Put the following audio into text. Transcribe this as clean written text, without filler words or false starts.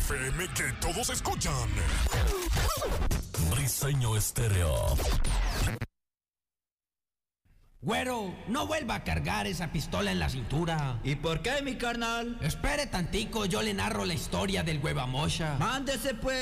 FM que todos escuchan. Briseño Estéreo. Güero, no vuelva a cargar esa pistola en la cintura. ¿Y por qué, mi carnal? Espere tantico, yo le narro la historia del huevamocha. Mándese pues.